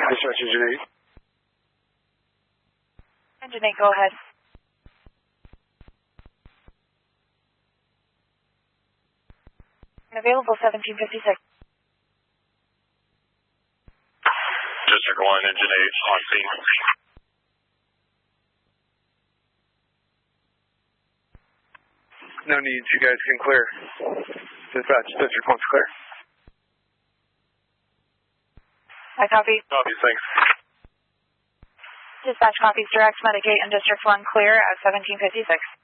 Dispatch Engine 8. Engine 8, go ahead. Available 1756. District 1, Engine 8, on scene. No need, you guys can clear. Dispatch, District 1's clear. I copy. Copy, thanks. Dispatch copies direct, Medic 8 and District 1 clear at 1756.